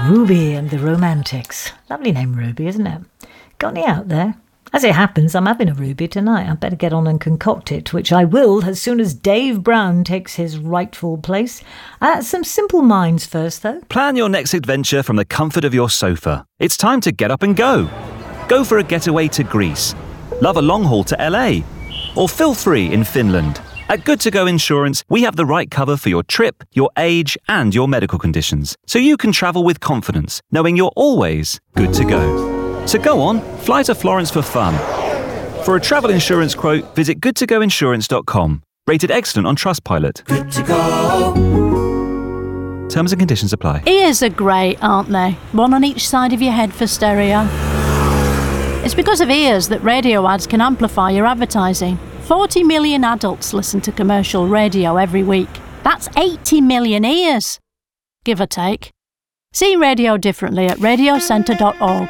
Ruby and the Romantics. Lovely name, Ruby, isn't it? Got any out there? As it happens, I'm having a Ruby tonight. I better get on and concoct it, which I will as soon as Dave Brown takes his rightful place. Some simple minds first, though. Plan your next adventure from the comfort of your sofa. It's time to get up and go. Go for a getaway to Greece. Love a long haul to LA. Or feel free in Finland. At Good To Go Insurance, we have the right cover for your trip, your age, and your medical conditions, so you can travel with confidence, knowing you're always good to go. So go on, fly to Florence for fun. For a travel insurance quote, visit goodtogoinsurance.com. Rated excellent on Trustpilot. Good to go. Terms and conditions apply. Ears are great, aren't they? One on each side of your head for stereo. It's because of ears that radio ads can amplify your advertising. 40 million adults listen to commercial radio every week. That's 80 million ears, give or take. See radio differently at radiocentre.org.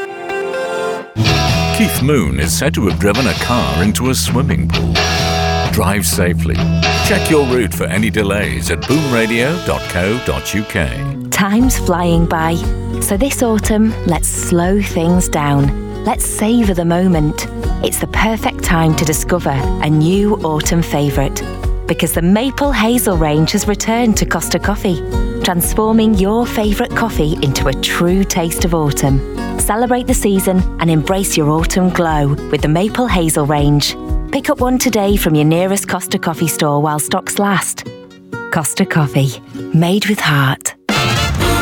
Keith Moon is said to have driven a car into a swimming pool. Drive safely. Check your route for any delays at boomradio.co.uk. Time's flying by, so this autumn, let's slow things down. Let's savour the moment. It's the perfect time to discover a new autumn favourite, because the Maple Hazel range has returned to Costa Coffee, transforming your favourite coffee into a true taste of autumn. Celebrate the season and embrace your autumn glow with the Maple Hazel range. Pick up one today from your nearest Costa Coffee store while stocks last. Costa Coffee, made with heart.